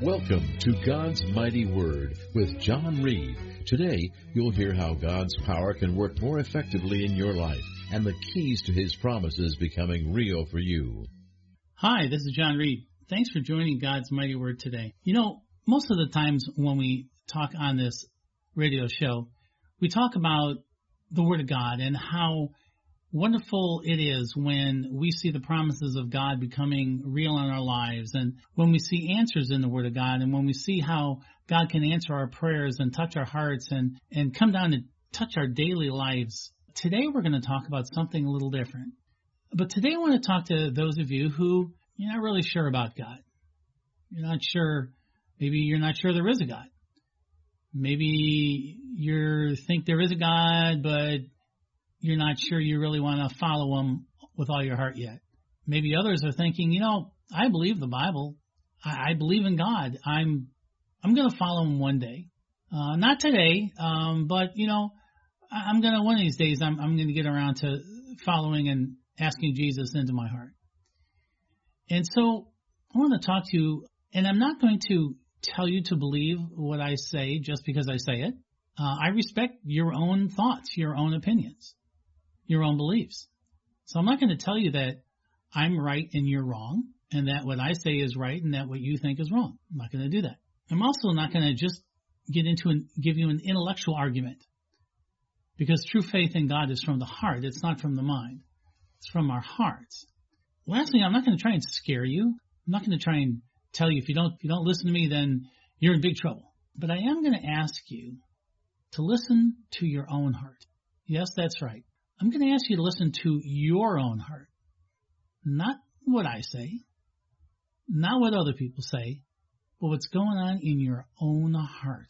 Welcome to God's Mighty Word with John Reed. Today, you'll hear how God's power can work more effectively in your life and the keys to His promises becoming real for you. Hi, this is John Reed. Thanks for joining God's Mighty Word today. You know, most of the times when we talk on this radio show, we talk about the Word of God and how wonderful it is when we see the promises of God becoming real in our lives, and when we see answers in the Word of God, and when we see how God can answer our prayers and touch our hearts and come down and touch our daily lives. Today we're going to talk about something a little different. But today I want to talk to those of you who you're not really sure about God. You're not sure, maybe you're not sure there is a God. Maybe you think there is a God, but you're not sure you really want to follow Him with all your heart yet. Maybe others are thinking, you know, I believe the Bible. I believe in God. I'm going to follow Him one day. Not today, but, you know, I'm going to, one of these days, I'm going to get around to following and asking Jesus into my heart. And so I want to talk to you, and I'm not going to tell you to believe what I say just because I say it. I respect your own thoughts, your own opinions, your own beliefs. So I'm not going to tell you that I'm right and you're wrong, and that what I say is right and that what you think is wrong. I'm not going to do that. I'm also not going to just get into and give you an intellectual argument, because true faith in God is from the heart. It's not from the mind. It's from our hearts. Lastly, I'm not going to try and scare you. I'm not going to try and tell you if you don't listen to me, then you're in big trouble. But I am going to ask you to listen to your own heart. Yes, that's right. I'm going to ask you to listen to your own heart. Not what I say, not what other people say, but what's going on in your own heart.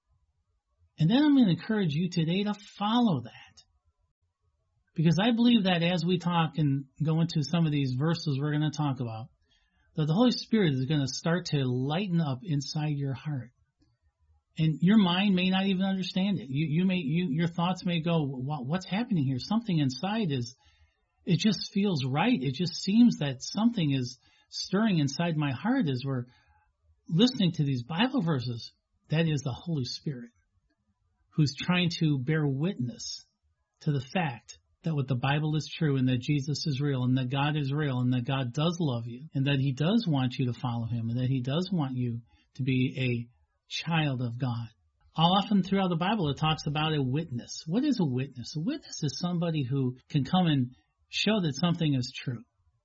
And then I'm going to encourage you today to follow that. Because I believe that as we talk and go into some of these verses we're going to talk about, that the Holy Spirit is going to start to lighten up inside your heart. And your mind may not even understand it. Your thoughts may go, what's happening here? Something inside it just feels right. It just seems that something is stirring inside my heart as we're listening to these Bible verses. That is the Holy Spirit, who's trying to bear witness to the fact that what the Bible is true, and that Jesus is real, and that God is real, and that God does love you, and that He does want you to follow Him, and that He does want you to be a child of God. All often throughout the Bible it talks about a witness. What is a witness? A witness is somebody who can come and show that something is true.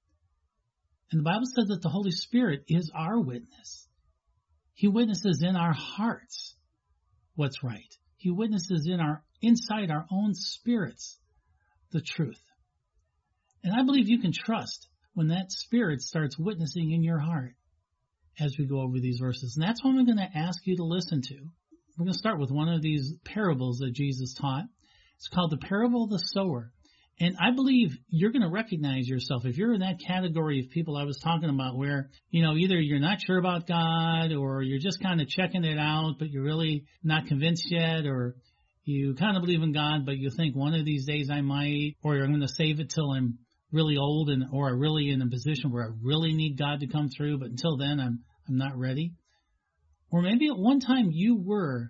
And the Bible says that the Holy Spirit is our witness. He witnesses in our hearts what's right. He witnesses inside our own spirits the truth. And I believe you can trust when that Spirit starts witnessing in your heart as we go over these verses. And that's what I'm going to ask you to listen to. We're going to start with one of these parables that Jesus taught. It's called the parable of the sower. And I believe you're going to recognize yourself. If you're in that category of people I was talking about where, you know, either you're not sure about God, or you're just kind of checking it out, but you're really not convinced yet, or you kind of believe in God, but you think one of these days I might, or I'm going to save it till I'm really old or I'm really in a position where I really need God to come through, but until then I'm not ready. Or maybe at one time you were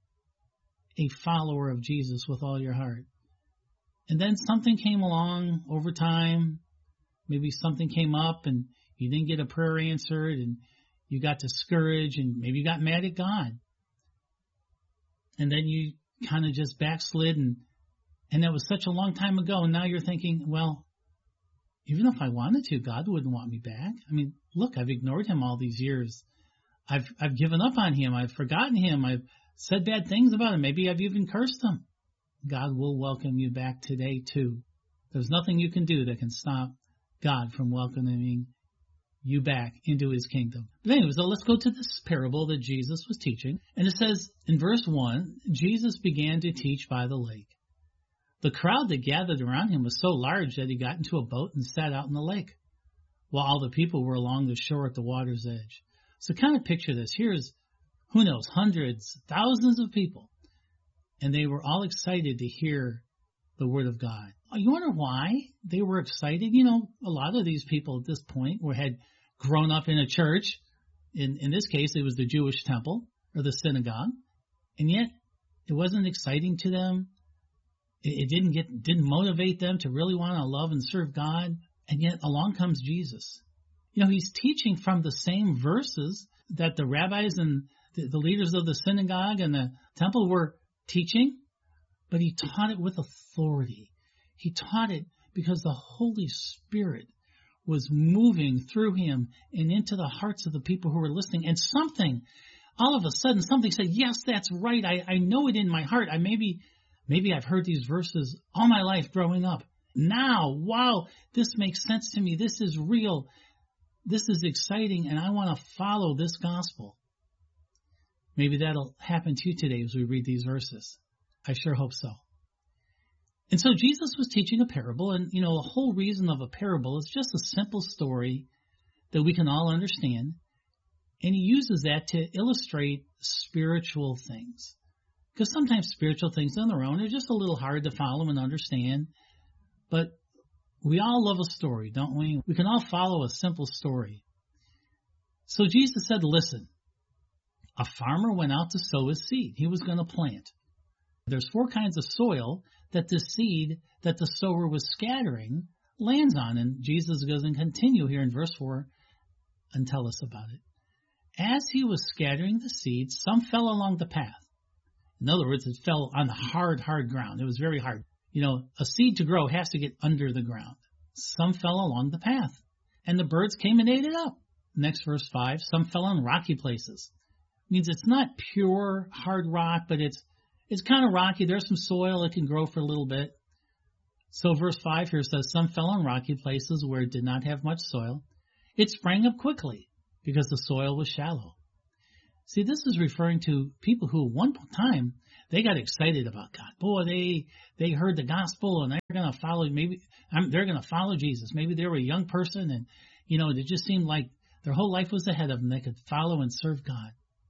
a follower of Jesus with all your heart. And then something came along over time. Maybe something came up and you didn't get a prayer answered, and you got discouraged, and maybe you got mad at God. And then you kind of just backslid, and that was such a long time ago, and now you're thinking, well, even if I wanted to, God wouldn't want me back. I mean, look, I've ignored Him all these years. I've given up on Him. I've forgotten Him. I've said bad things about Him. Maybe I've even cursed Him. God will welcome you back today, too. There's nothing you can do that can stop God from welcoming you back into His kingdom. But anyways, so let's go to this parable that Jesus was teaching. And it says in verse 1, Jesus began to teach by the lake. The crowd that gathered around Him was so large that He got into a boat and sat out in the lake, while all the people were along the shore at the water's edge. So kind of picture this. Here's, who knows, hundreds, thousands of people. And they were all excited to hear the Word of God. You wonder why they were excited? You know, a lot of these people at this point had grown up in a church In this case, it was the Jewish temple or the synagogue. And yet, it wasn't exciting to them. It didn't motivate them to really want to love and serve God. And yet, along comes Jesus. He's teaching from the same verses that the rabbis and the leaders of the synagogue and the temple were teaching, but he taught it with authority. He taught it because the Holy Spirit was moving through him and into the hearts of the people who were listening. And all of a sudden, something said, yes, that's right. I know it in my heart. Maybe I've heard these verses all my life growing up. Now, wow, this makes sense to me. This is real. This is exciting, and I want to follow this gospel. Maybe that'll happen to you today as we read these verses. I sure hope so. And so Jesus was teaching a parable, and, the whole reason of a parable is just a simple story that we can all understand. And he uses that to illustrate spiritual things. Because sometimes spiritual things on their own are just a little hard to follow and understand. But we all love a story, don't we? We can all follow a simple story. So Jesus said, listen, a farmer went out to sow his seed. He was going to plant. There's 4 kinds of soil that the seed that the sower was scattering lands on. And Jesus goes and continue here in verse 4 and tell us about it. As he was scattering the seed, some fell along the path. In other words, it fell on hard ground. It was very hard. A seed to grow has to get under the ground. Some fell along the path, and the birds came and ate it up. Next verse 5, some fell on rocky places. It means it's not pure hard rock, but it's kind of rocky. There's some soil. It can grow for a little bit. So verse 5 here says, some fell on rocky places where it did not have much soil. It sprang up quickly because the soil was shallow. See, this is referring to people who at one time, they got excited about God. Boy, they heard the gospel and they're going to follow, they're going to follow Jesus. Maybe they were a young person and, it just seemed like their whole life was ahead of them. They could follow and serve God.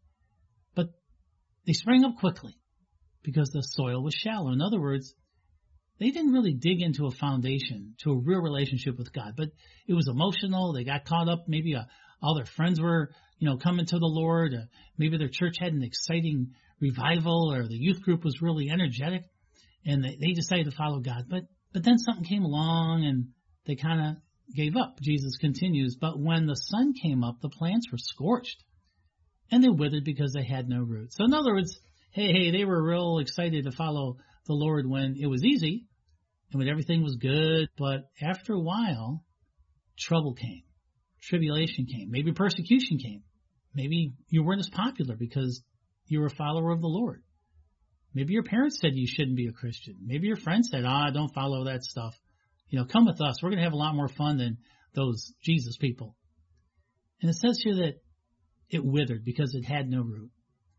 But they sprang up quickly because the soil was shallow. In other words, they didn't really dig into a foundation, to a real relationship with God. But it was emotional. They got caught up. Maybe all their friends were, coming to the Lord. Maybe their church had an exciting revival, or the youth group was really energetic, and they decided to follow God. But then something came along, and they kind of gave up. Jesus continues, but when the sun came up, the plants were scorched, and they withered because they had no root. So in other words, hey, they were real excited to follow the Lord when it was easy and when everything was good. But after a while, trouble came, tribulation came, maybe persecution came. Maybe you weren't as popular because you were a follower of the Lord. Maybe your parents said you shouldn't be a Christian. Maybe your friends said, don't follow that stuff. Come with us. We're going to have a lot more fun than those Jesus people. And it says here that it withered because it had no root.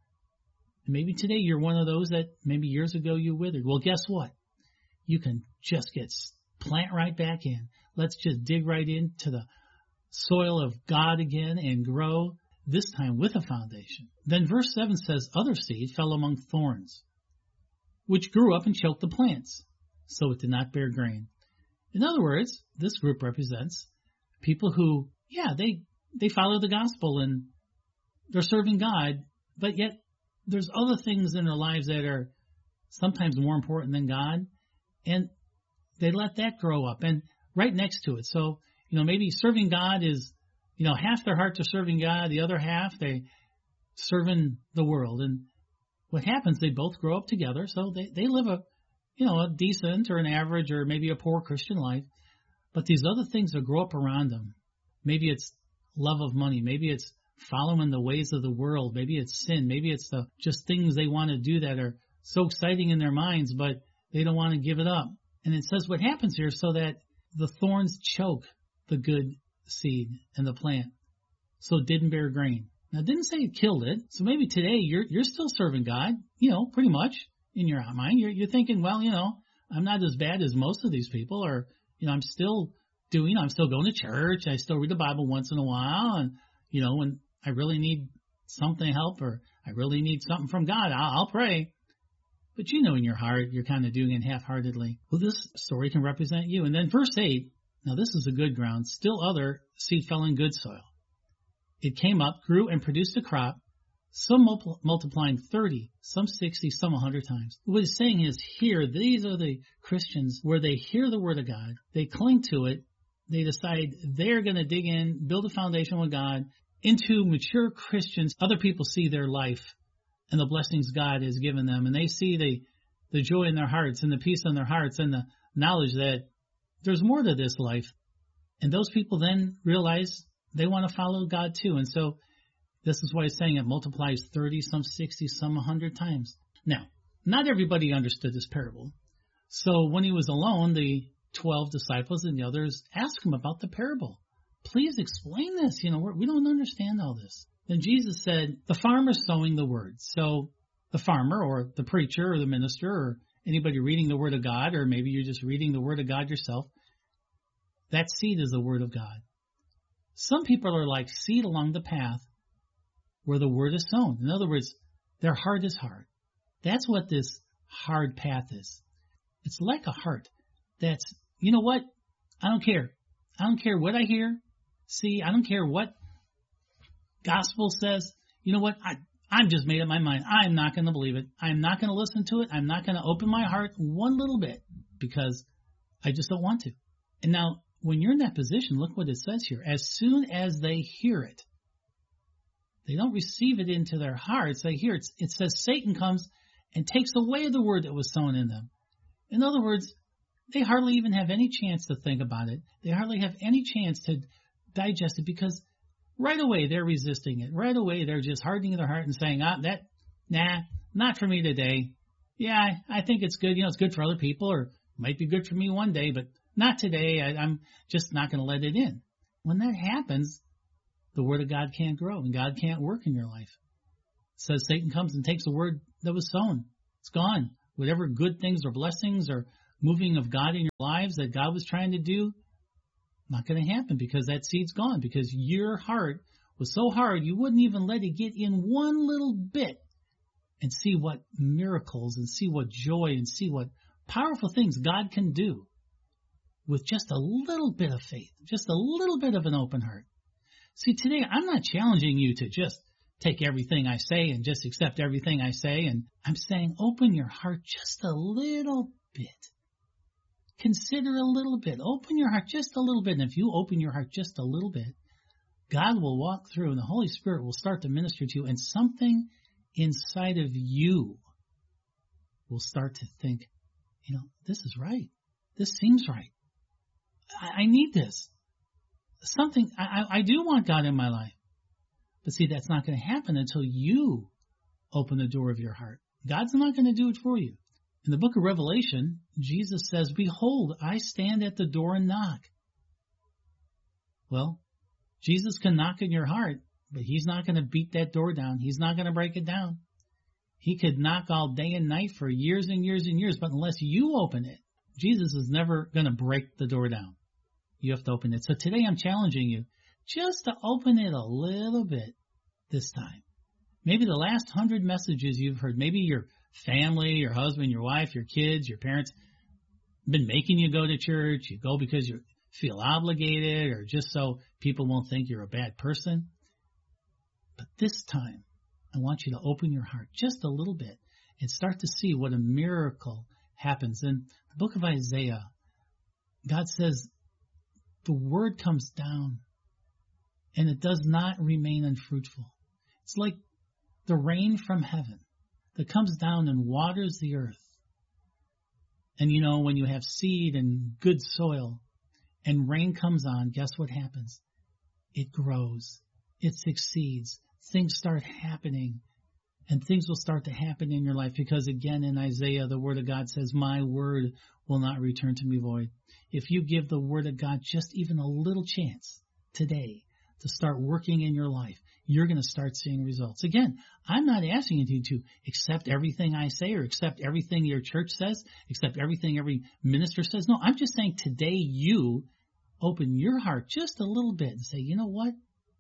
And maybe today you're one of those that maybe years ago you withered. Well, guess what? You can just plant right back in. Let's just dig right into the soil of God again and grow, this time with a foundation. Then verse 7 says, other seed fell among thorns, which grew up and choked the plants, so it did not bear grain. In other words, this group represents people who, they follow the gospel and they're serving God, but yet there's other things in their lives that are sometimes more important than God, and they let that grow up and right next to it. So, maybe serving God is, half their hearts are serving God, the other half they serving the world. And what happens, they both grow up together, so they live a decent or an average or maybe a poor Christian life. But these other things that grow up around them, maybe it's love of money, maybe it's following the ways of the world, maybe it's sin, maybe it's just things they want to do that are so exciting in their minds, but they don't want to give it up. And it says what happens here, so that the thorns choke the good seed and the plant, so it didn't bear grain. Now, it didn't say it killed it. So maybe today you're still serving God, pretty much in your mind. You're thinking, well, I'm not as bad as most of these people, or, I'm still going to church. I still read the Bible once in a while. And, when I really need something help or I really need something from God, I'll pray. But in your heart, you're kind of doing it half-heartedly. Well, this story can represent you. And then verse 8, now this is a good ground. Still other seed fell in good soil. it came up, grew, and produced a crop, some multiplying 30, some 60, some 100 times. What he's saying is here, these are the Christians where they hear the Word of God, they cling to it, they decide they're going to dig in, build a foundation with God. Into mature Christians, other people see their life and the blessings God has given them, and they see the joy in their hearts and the peace in their hearts and the knowledge that there's more to this life. And those people then realize they want to follow God too. And so this is why he's saying it multiplies 30, some 60, some 100 times. Now, not everybody understood this parable. So when he was alone, the 12 disciples and the others asked him about the parable. Please explain this. We don't understand all this. Then Jesus said, the farmer's sowing the word. So the farmer or the preacher or the minister or anybody reading the Word of God, or maybe you're just reading the Word of God yourself, that seed is the Word of God. Some people are like seed along the path where the Word is sown. In other words, their heart is hard. That's what this hard path is. It's like a heart that's, you know what? I don't care. I don't care what I hear. See, I don't care what gospel says. You know what? I'm just made up my mind. I'm not going to believe it. I'm not going to listen to it. I'm not going to open my heart one little bit because I just don't want to. And now, when you're in that position, look what it says here. As soon as they hear it, they don't receive it into their hearts. They hear it. It says Satan comes and takes away the word that was sown in them. In other words, they hardly even have any chance to think about it. They hardly have any chance to digest it because right away they're resisting it. Right away they're just hardening their heart and saying, not for me today. Yeah, I think it's good. It's good for other people or might be good for me one day, but not today. I'm just not going to let it in. When that happens, the Word of God can't grow and God can't work in your life. It says Satan comes and takes the word that was sown. It's gone. Whatever good things or blessings or moving of God in your lives that God was trying to do, not going to happen because that seed's gone, because your heart was so hard you wouldn't even let it get in one little bit and see what miracles and see what joy and see what powerful things God can do with just a little bit of faith, just a little bit of an open heart. See, today I'm not challenging you to just take everything I say and just accept everything I say. And I'm saying open your heart just a little bit. Consider a little bit. Open your heart just a little bit. And if you open your heart just a little bit, God will walk through and the Holy Spirit will start to minister to you. And something inside of you will start to think, this is right. This seems right. I need this. Something, I do want God in my life. But see, that's not going to happen until you open the door of your heart. God's not going to do it for you. In the book of Revelation, Jesus says, behold, I stand at the door and knock. Well, Jesus can knock in your heart, but he's not going to beat that door down. He's not going to break it down. He could knock all day and night for years and years and years, but unless you open it, Jesus is never going to break the door down. You have to open it. So today I'm challenging you just to open it a little bit this time. Maybe the last 100 messages you've heard, maybe your family, your husband, your wife, your kids, your parents been making you go to church. You go because you feel obligated or just so people won't think you're a bad person. But this time, I want you to open your heart just a little bit and start to see what a miracle happens. In the book of Isaiah, God says the word comes down and it does not remain unfruitful. It's like the rain from heaven that comes down and waters the earth. And when you have seed and good soil and rain comes on, guess what happens? It grows. It succeeds. Things start happening. And things will start to happen in your life because, again, in Isaiah, the Word of God says, my word will not return to me void. If you give the Word of God just even a little chance today to start working in your life, you're going to start seeing results. Again, I'm not asking you to accept everything I say or accept everything your church says, accept everything every minister says. No, I'm just saying today you open your heart just a little bit and say, you know what?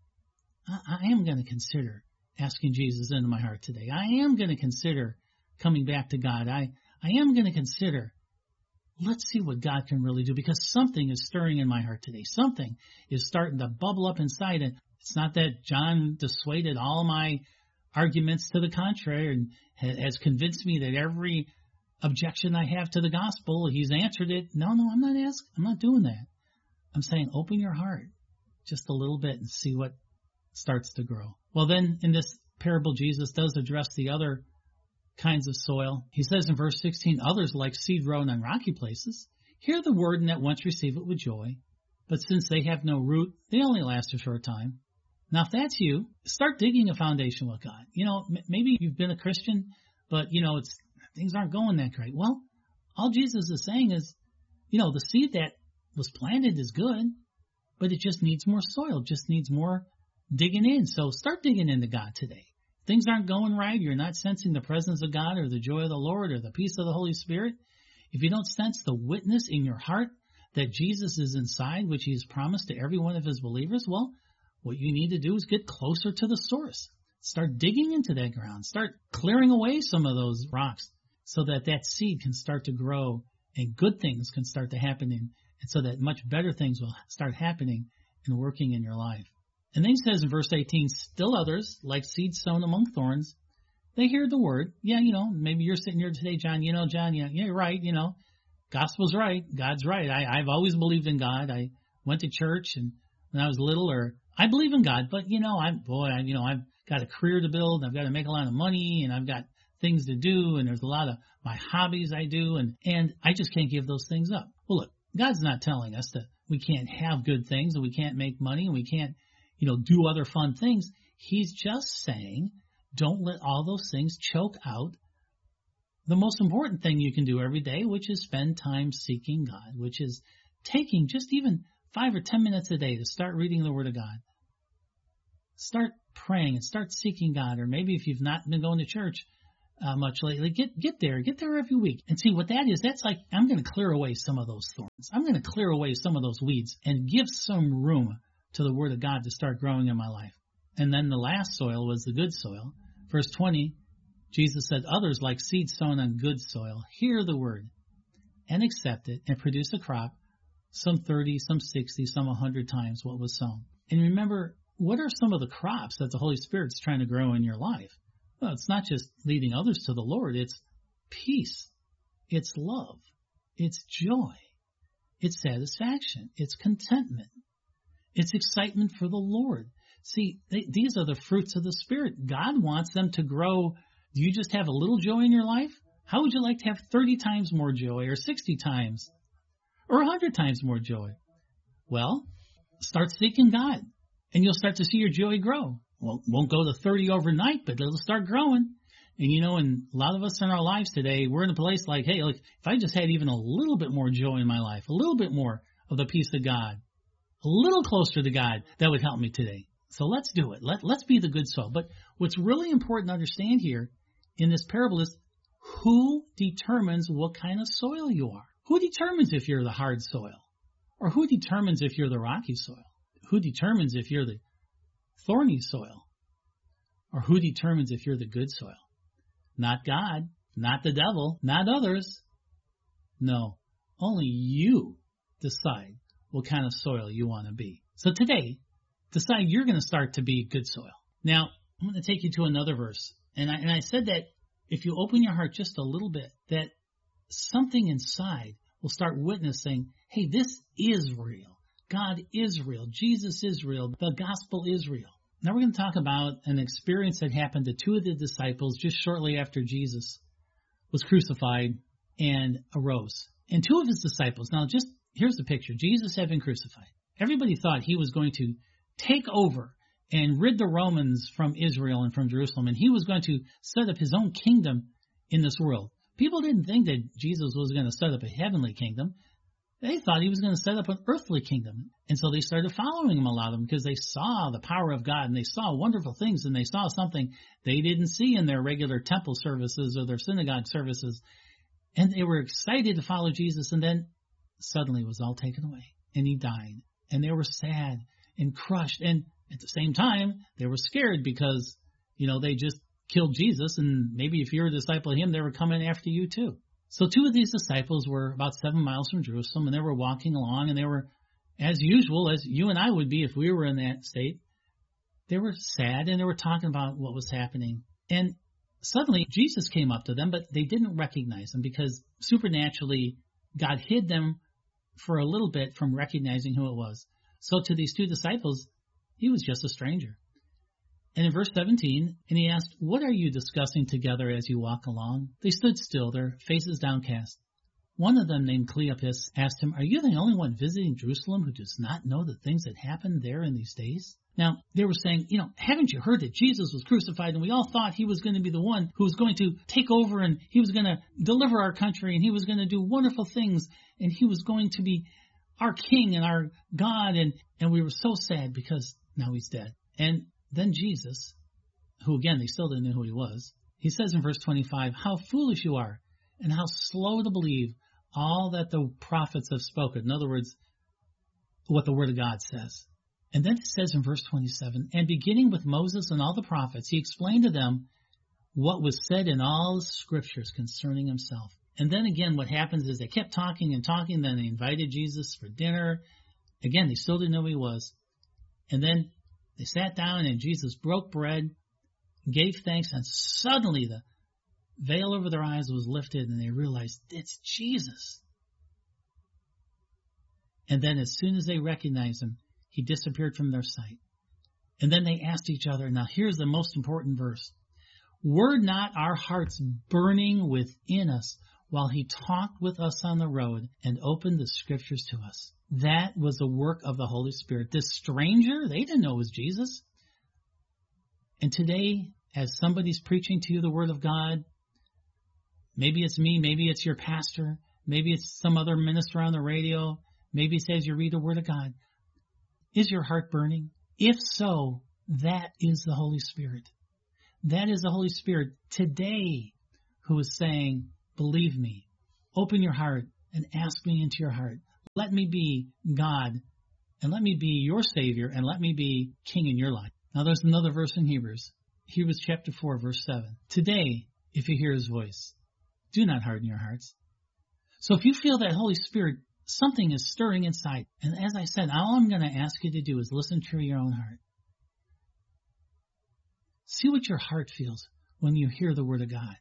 I am going to consider asking Jesus into my heart today. I am going to consider coming back to God. I am going to consider, let's see what God can really do, because something is stirring in my heart today. Something is starting to bubble up inside, and It's not that John dissuaded all my arguments to the contrary and has convinced me that every objection I have to the gospel, he's answered it. No, I'm not doing that. I'm saying open your heart just a little bit and see what starts to grow. Well, then in this parable, Jesus does address the other kinds of soil. He says in verse 16, others like seed grown on rocky places hear the word and at once receive it with joy. But since they have no root, they only last a short time. Now, if that's you, start digging a foundation with God. Maybe you've been a Christian, but, things aren't going that great. Well, all Jesus is saying is, the seed that was planted is good, but it just needs more soil, just needs more digging in. So start digging into God today. Things aren't going right. You're not sensing the presence of God or the joy of the Lord or the peace of the Holy Spirit. If you don't sense the witness in your heart that Jesus is inside, which he has promised to every one of his believers, well, what you need to do is get closer to the source. Start digging into that ground. Start clearing away some of those rocks so that seed can start to grow and good things can start to happen and so that much better things will start happening and working in your life. And then he says in verse 18, still others, like seed sown among thorns, they hear the word. Yeah, maybe you're sitting here today, John, John, you're right, gospel's right, God's right. I've always believed in God. I went to church and when I was little, or I believe in God, but I've got a career to build, I've got to make a lot of money, and I've got things to do, and there's a lot of my hobbies I do, and I just can't give those things up. Well, look, God's not telling us that we can't have good things and we can't make money and we can't, do other fun things. He's just saying, don't let all those things choke out the most important thing you can do every day, which is spend time seeking God, which is taking just even 5 or 10 minutes a day to start reading the Word of God. Start praying and start seeking God. Or maybe if you've not been going to church much lately, get there every week and see what that is. That's like, I'm going to clear away some of those thorns. I'm going to clear away some of those weeds and give some room to the Word of God to start growing in my life. And then the last soil was the good soil. Verse 20, Jesus said, others like seed sown on good soil hear the Word and accept it and produce a crop, some 30, some 60, some 100 times what was sown. And remember, what are some of the crops that the Holy Spirit's trying to grow in your life? Well, it's not just leading others to the Lord. It's peace. It's love. It's joy. It's satisfaction. It's contentment. It's excitement for the Lord. See, these are the fruits of the Spirit. God wants them to grow. Do you just have a little joy in your life? How would you like to have 30 times more joy or 60 times or 100 times more joy? Well, start seeking God and you'll start to see your joy grow. Well, it won't go to 30 overnight, but it'll start growing. And and a lot of us in our lives today, we're in a place like, hey, look, if I just had even a little bit more joy in my life, a little bit more of the peace of God, a little closer to God, that would help me today. So let's do it. Let's be the good soil. But what's really important to understand here in this parable is who determines what kind of soil you are? Who determines if you're the hard soil? Or who determines if you're the rocky soil? Who determines if you're the thorny soil? Or who determines if you're the good soil? Not God, not the devil, not others. No, only you decide what kind of soil you want to be. So today, decide you're going to start to be good soil. Now, I'm going to take you to another verse. And I said that if you open your heart just a little bit, that something inside will start witnessing, hey, this is real. God is real. Jesus is real. The gospel is real. Now we're going to talk about an experience that happened to two of the disciples just shortly after Jesus was crucified and arose. And two of his disciples, now just here's the picture. Jesus had been crucified. Everybody thought he was going to take over and rid the Romans from Israel and from Jerusalem, and he was going to set up his own kingdom in this world. People didn't think that Jesus was going to set up a heavenly kingdom. They thought he was going to set up an earthly kingdom. And so they started following him, a lot of them, because they saw the power of God and they saw wonderful things and they saw something they didn't see in their regular temple services or their synagogue services. And they were excited to follow Jesus, and then suddenly it was all taken away and he died. And they were sad and crushed. And at the same time, they were scared because, they just killed Jesus. And maybe if you're a disciple of him, they were coming after you too. So two of these disciples were about 7 miles from Jerusalem, and they were walking along, and they were, as usual, as you and I would be if we were in that state, They were sad, and they were talking about what was happening. And suddenly, Jesus came up to them, but they didn't recognize him because supernaturally, God hid them for a little bit from recognizing who it was. So to these two disciples, he was just a stranger. And in verse 17, and he asked, "What are you discussing together as you walk along?" They stood still, their faces downcast. One of them, named Cleopas, asked him, "Are you the only one visiting Jerusalem who does not know the things that happened there in these days?" Now, they were saying, haven't you heard that Jesus was crucified, and we all thought he was going to be the one who was going to take over, and he was going to deliver our country, and he was going to do wonderful things, and he was going to be our king and our God, and we were so sad because now he's dead. And then Jesus, who again, they still didn't know who he was, he says in verse 25, "How foolish you are, and how slow to believe all that the prophets have spoken." In other words, what the Word of God says. And then it says in verse 27, "And beginning with Moses and all the prophets, he explained to them what was said in all the scriptures concerning himself." And then again, what happens is they kept talking and talking, then they invited Jesus for dinner. Again, they still didn't know who he was. And then they sat down, and Jesus broke bread, gave thanks, and suddenly the veil over their eyes was lifted, and they realized it's Jesus. And then as soon as they recognized him, he disappeared from their sight. And then they asked each other, now here's the most important verse, "Were not our hearts burning within us while he talked with us on the road and opened the scriptures to us?" That was the work of the Holy Spirit. This stranger, they didn't know it was Jesus. And today, as somebody's preaching to you the Word of God, maybe it's me, maybe it's your pastor, maybe it's some other minister on the radio, maybe it's as you read the Word of God, is your heart burning? If so, that is the Holy Spirit. That is the Holy Spirit today who is saying, believe me, open your heart and ask me into your heart. Let me be God, and let me be your Savior, and let me be King in your life. Now there's another verse in Hebrews chapter 4, verse 7. "Today, if you hear his voice, do not harden your hearts." So if you feel that Holy Spirit, something is stirring inside. And as I said, all I'm going to ask you to do is listen to your own heart. See what your heart feels when you hear the Word of God.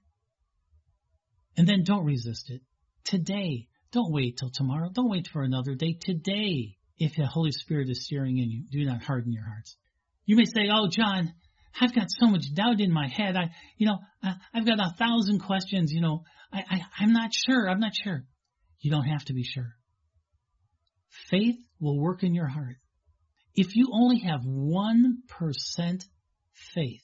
And then don't resist it. Today, don't wait till tomorrow. Don't wait for another day. Today, if the Holy Spirit is stirring in you, do not harden your hearts. You may say, "Oh, John, I've got so much doubt in my head. I've got 1,000 questions. I'm not sure. I'm not sure." You don't have to be sure. Faith will work in your heart. If you only have 1% faith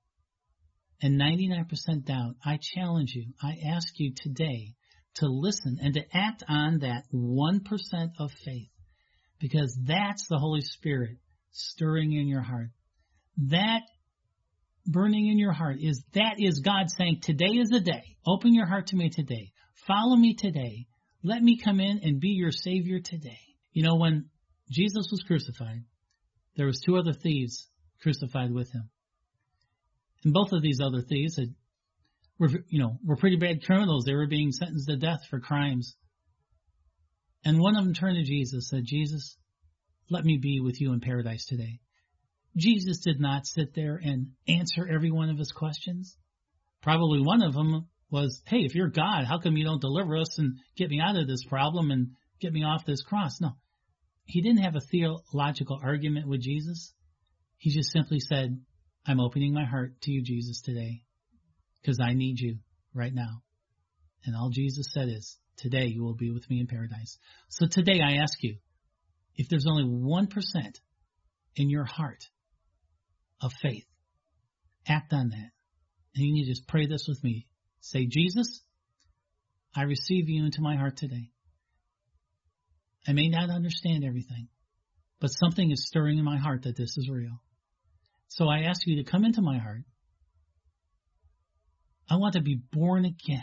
and 99% doubt, I challenge you, I ask you today to listen and to act on that 1% of faith, because that's the Holy Spirit stirring in your heart. That burning in your heart is God saying, today is the day. Open your heart to me today. Follow me today. Let me come in and be your Savior today. When Jesus was crucified, there was 2 other thieves crucified with him. And both of these other thieves were pretty bad criminals. They were being sentenced to death for crimes. And one of them turned to Jesus and said, "Jesus, let me be with you in paradise today." Jesus did not sit there and answer every one of his questions. Probably one of them was, "Hey, if you're God, how come you don't deliver us and get me out of this problem and get me off this cross?" No. He didn't have a theological argument with Jesus. He just simply said, "I'm opening my heart to you, Jesus, today, because I need you right now." And all Jesus said is, "Today you will be with me in paradise." So today I ask you, if there's only 1% in your heart of faith, act on that. And you need to just pray this with me. Say, "Jesus, I receive you into my heart today. I may not understand everything, but something is stirring in my heart that this is real. So I ask you to come into my heart. I want to be born again.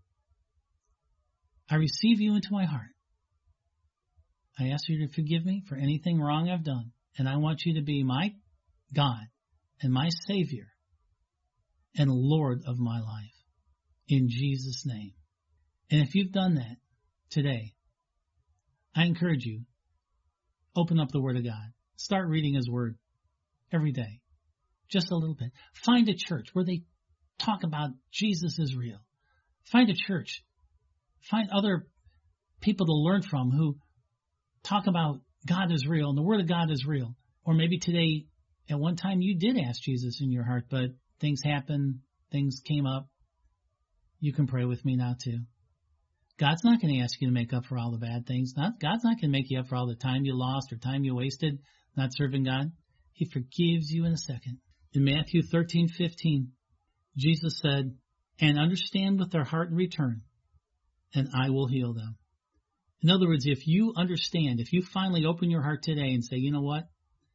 I receive you into my heart. I ask you to forgive me for anything wrong I've done, and I want you to be my God and my Savior and Lord of my life. In Jesus' name." And if you've done that today, I encourage you, open up the Word of God. Start reading His Word every day. just a little bit. Find a church where they talk about Jesus is real. Find a church. Find other people to learn from who talk about God is real and the Word of God is real. Or maybe today, at one time, you did ask Jesus in your heart, but things happened, things came up. You can pray with me now too. God's not going to ask you to make up for all the bad things. God's not going to make you up for all the time you lost or time you wasted not serving God. He forgives you in a second. In Matthew 13:15, Jesus said, "And understand with their heart and return, and I will heal them." In other words, if you understand, if you finally open your heart today and say, you know what?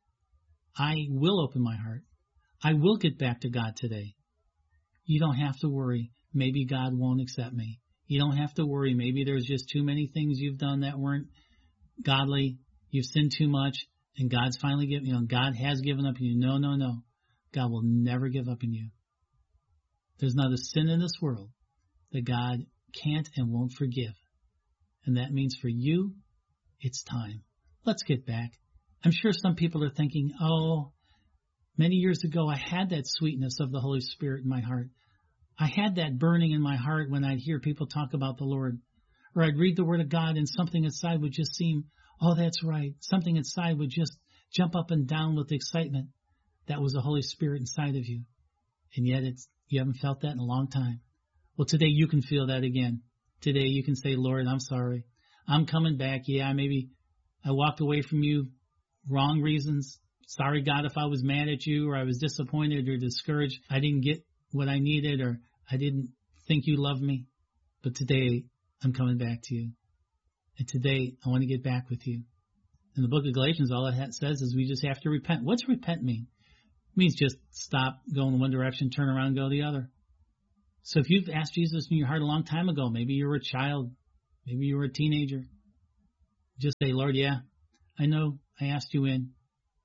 I will open my heart. I will get back to God today. You don't have to worry. Maybe God won't accept me. You don't have to worry. Maybe there's just too many things you've done that weren't godly. You've sinned too much, and God's finally God has given up on you. No, no, no. God will never give up on you. There's not a sin in this world that God can't and won't forgive. And that means for you, it's time. Let's get back. I'm sure some people are thinking, oh, many years ago I had that sweetness of the Holy Spirit in my heart. I had that burning in my heart when I'd hear people talk about the Lord. Or I'd read the Word of God and something inside would just seem, oh, that's right. Something inside would just jump up and down with excitement. That was the Holy Spirit inside of you. And yet you haven't felt that in a long time. Well, today you can feel that again. Today you can say, Lord, I'm sorry. I'm coming back. Yeah, maybe I walked away from you wrong reasons. Sorry, God, if I was mad at you or I was disappointed or discouraged. I didn't get what I needed or I didn't think you loved me. But today I'm coming back to you. And today I want to get back with you. In the book of Galatians, all it says is we just have to repent. What's repent mean? It means just stop, go in one direction, turn around, go the other. So if you've asked Jesus in your heart a long time ago, maybe you were a child, maybe you were a teenager, just say, Lord, yeah, I know I asked you in.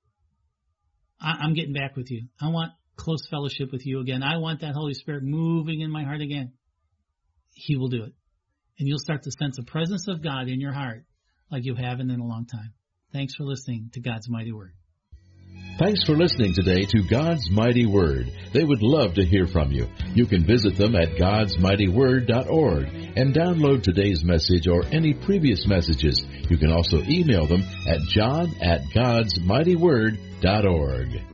I'm getting back with you. I want close fellowship with you again. I want that Holy Spirit moving in my heart again. He will do it. And you'll start to sense the presence of God in your heart like you haven't in a long time. Thanks for listening to God's Mighty Word. Thanks for listening today to God's Mighty Word. They would love to hear from you. You can visit them at godsmightyword.org and download today's message or any previous messages. You can also email them at john@godsmightyword.org.